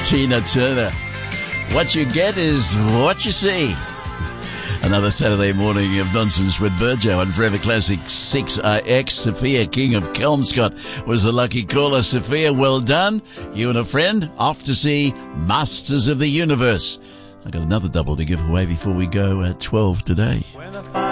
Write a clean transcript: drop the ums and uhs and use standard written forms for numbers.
Tina Turner. What you get is what you see. Another Saturday morning of nonsense with Burjo on Forever Classic 6IX. Sophia King of Kelmscott was the lucky caller. Sophia, well done. You and a friend off to see Masters of the Universe. I got another double to give away before we go at 12 today.